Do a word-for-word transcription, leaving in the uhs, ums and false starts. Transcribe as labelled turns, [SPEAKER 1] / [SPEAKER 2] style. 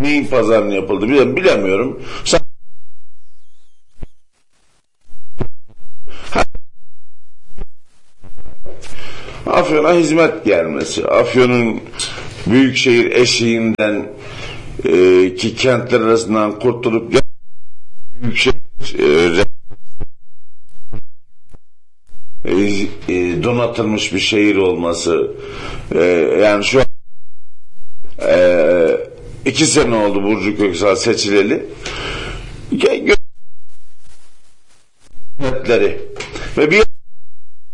[SPEAKER 1] neyin pazarını yapıldı bilemiyorum. Afyon'a hizmet gelmesi, Afyon'un büyükşehir eşiğinden e, ki kentler arasından kurtulup büyükşehir e, e, donatılmış bir şehir olması, e, yani şu an e, iki sene oldu Burcu Köksal seçileli, hizmetleri ve bir